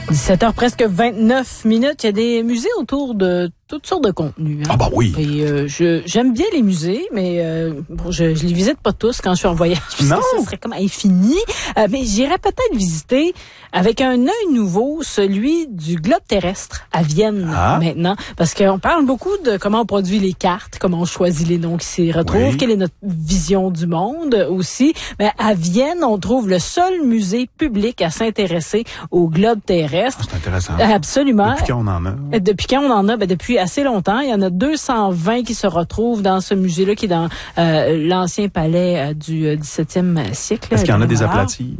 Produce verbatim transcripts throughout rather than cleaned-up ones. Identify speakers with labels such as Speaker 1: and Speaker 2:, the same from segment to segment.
Speaker 1: dix-sept heures presque vingt-neuf minutes. Il y a des musées autour de toutes sortes de contenus. Hein?
Speaker 2: Ah bah oui.
Speaker 1: Et euh, je j'aime bien les musées, mais euh, bon, je je les visite pas tous quand je suis en voyage.
Speaker 2: Non.
Speaker 1: Ça serait comme infini. Euh, mais j'irais peut-être visiter avec un œil nouveau celui du globe terrestre à Vienne
Speaker 2: ah.
Speaker 1: maintenant, parce qu'on parle beaucoup de comment on produit les cartes, comment on choisit les noms qui s'y retrouvent,
Speaker 2: oui.
Speaker 1: quelle est notre vision du monde aussi. Mais à Vienne, on trouve le seul musée public à s'intéresser au globe terrestre.
Speaker 2: Ah, c'est intéressant.
Speaker 1: Absolument.
Speaker 2: Depuis quand on en a?
Speaker 1: Depuis quand on en a? Ben, depuis assez longtemps. Il y en a deux cent vingt qui se retrouvent dans ce musée-là, qui est dans euh, l'ancien palais euh, du dix-septième siècle.
Speaker 2: Est-ce qu'il y en a des
Speaker 1: Montréal.
Speaker 2: aplatis?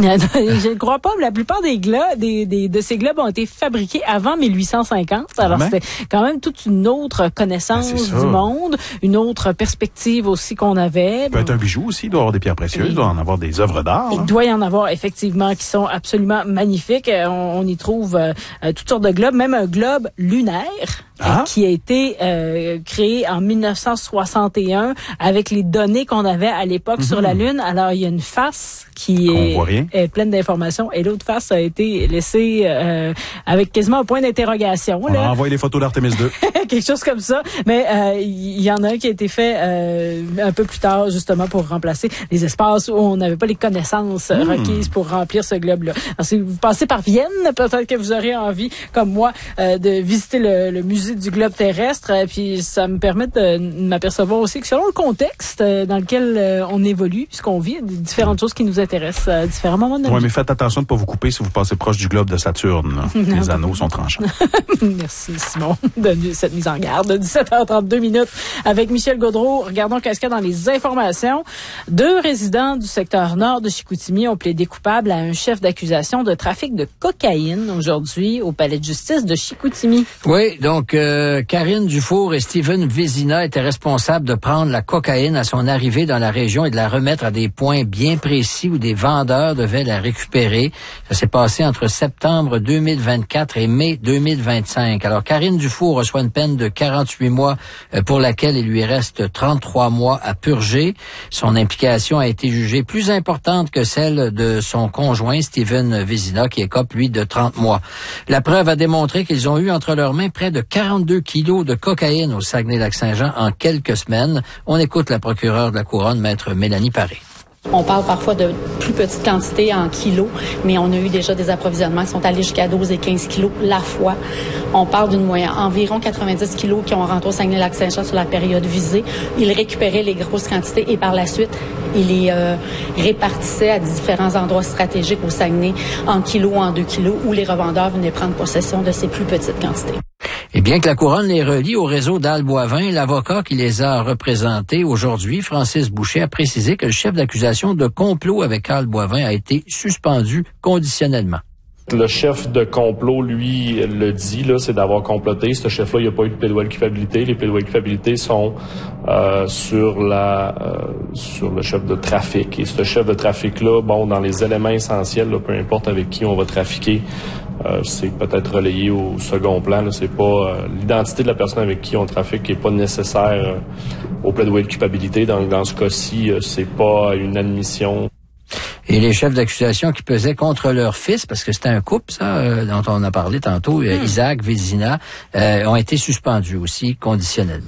Speaker 1: Je ne crois pas. La plupart des globes, des, des, de ces globes ont été fabriqués avant mille huit cent cinquante. Alors,
Speaker 2: ah ben.
Speaker 1: c'était quand même toute une autre connaissance
Speaker 2: ben,
Speaker 1: du monde, une autre perspective aussi qu'on avait.
Speaker 2: Il peut être un bijou aussi, il doit y avoir des pierres précieuses, il doit en avoir des œuvres d'art.
Speaker 1: Il
Speaker 2: hein.
Speaker 1: doit y en avoir, effectivement, qui sont absolument magnifiques. On, on y trouve euh, toutes sortes de globes, même un globe lunaire
Speaker 2: ah.
Speaker 1: euh, qui a été euh, créé en mille neuf cent soixante et un avec les données qu'on avait à l'époque mm-hmm. sur la Lune. Alors, il y a une face qui est, est pleine d'informations et l'autre face a été laissée euh, avec quasiment un point d'interrogation.
Speaker 2: On
Speaker 1: là.
Speaker 2: a envoyé les photos d'Artemis deux.
Speaker 1: Quelque chose comme ça. Mais il euh, y, y en a un qui a été fait euh, un peu plus tard, justement, pour remplacer les espaces où on n'avait pas les connaissances mmh. requises pour remplir ce globe-là. Alors, si vous passez par Vienne, peut-être que vous aurez envie, comme moi, euh, de visiter le, le musée du globe terrestre. Et puis, ça me permet de, de m'apercevoir aussi que selon le contexte euh, dans lequel euh, on évolue, puisqu'on vit, il y a différentes choses qui nous intéressent à différents moments de notre
Speaker 2: Oui,
Speaker 1: vie.
Speaker 2: mais faites attention de ne pas vous couper si vous passez proche du globe de Saturne. Les anneaux sont tranchants.
Speaker 1: Merci, Simon, de cette mise en garde. dix-sept heures trente-deux minutes avec Michel Gaudreault. Regardons qu'est-ce qu'il y a dans les informations. Deux résidents du secteur nord de Chicoutimi ont plaidé coupable à un chef d'accusation de trafic de cocaïne aujourd'hui au palais de justice de Chicoutimi.
Speaker 3: Oui, donc euh, Karine Dufour et Steven Vézina étaient responsables de prendre la cocaïne à son arrivée dans la région et de la remettre à des points bien précis où des vendeurs devaient la récupérer. Ça s'est passé entre septembre deux mille vingt-quatre et mai deux mille vingt-cinq. Alors, Karine Dufour reçoit une peine de quarante-huit mois pour laquelle il lui reste trente-trois mois à purger. Son implication a été jugée plus importante que celle de son conjoint, Steven Vézina, qui écope, lui, de trente mois. La preuve a démontré qu'ils ont eu entre leurs mains près de quarante-deux kilos de cocaïne au Saguenay-Lac-Saint-Jean en quelques semaines. On écoute la procureure de la Couronne, maître Mélanie Paré.
Speaker 4: On parle parfois de plus petites quantités en kilos, mais on a eu déjà des approvisionnements qui sont allés jusqu'à douze et quinze kilos la fois. On parle d'une moyenne, environ quatre-vingt-dix kilos qui ont rentré au Saguenay-Lac-Saint-Jean sur la période visée. Ils récupéraient les grosses quantités et par la suite, ils les euh, répartissaient à différents endroits stratégiques au Saguenay en kilos ou en deux kilos où les revendeurs venaient prendre possession de ces plus petites quantités.
Speaker 3: Et bien que la Couronne les relie au réseau d'Al Boivin, l'avocat qui les a représentés aujourd'hui, Francis Boucher, a précisé que le chef d'accusation de complot avec Al Boivin a été suspendu conditionnellement.
Speaker 5: Le chef de complot, lui, le dit, là, c'est d'avoir comploté. Ce chef-là, il n'y a pas eu de plaidoyer de culpabilité. Les plaidoyers de culpabilité sont euh, sur la euh, sur le chef de trafic. Et ce chef de trafic-là, bon, dans les éléments essentiels, là, peu importe avec qui on va trafiquer, euh, c'est peut-être relayé au second plan. Là, c'est pas euh, l'identité de la personne avec qui on trafique qui est pas nécessaire euh, au plaidoyer de culpabilité. Donc, dans ce cas-ci, euh, c'est pas une admission.
Speaker 3: Et les chefs d'accusation qui pesaient contre leur fils, parce que c'était un couple, ça, euh, dont on a parlé tantôt, euh, mmh. Isaac Vézina, euh, ont été suspendus aussi conditionnellement.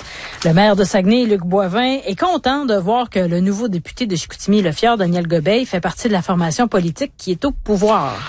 Speaker 1: Le maire de Saguenay, Luc Boivin, est content de voir que le nouveau député de Chicoutimi, le fier Daniel Gobeil, fait partie de la formation politique qui est au pouvoir.